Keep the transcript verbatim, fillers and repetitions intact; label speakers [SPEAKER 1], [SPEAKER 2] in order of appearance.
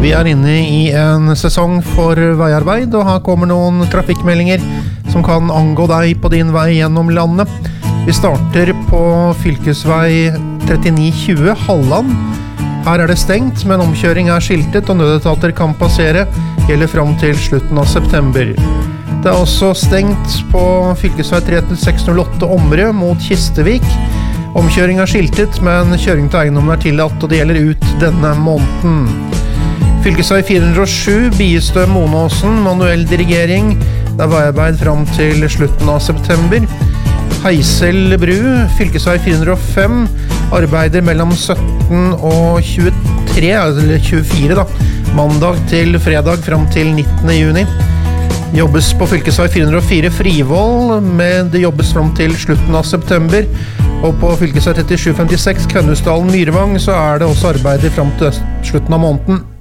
[SPEAKER 1] Vi er inne i en sesong for veiarbeid, og her kommer noen trafikkmeldinger som kan angå deg på din vei gjennom landet. Vi starter på fylkesvei trettini tjue Halland. Her er det stengt, men omkjøring er skiltet, og nødetater kan passere, gjelder frem til slutten av september. Det er også stengt på fylkesvei tre seks null åtte Omre mot Kistevik. Omkjøring er skiltet, men kjøring til eiendommen er tillatt, og det gjelder ut denne måneden. Fylkesvei fire hundre og sju Biestø Monåsen, manuell dirigering. Det er veiarbeid frem til slutten av september. Heisel bru, fylkesvei fire hundre og fem, arbeider mellom sytten og tjuetre, eller tjuefire da, mandag til fredag frem til nittende juni. Jobbes på fylkesvei fire hundre og fire Frivoll, med det jobbes frem til slutten av september. Og på fylkesvei trettisju femtiseks Kvennhusdalen Myrvang så er det også arbeider frem til slutten av måneden.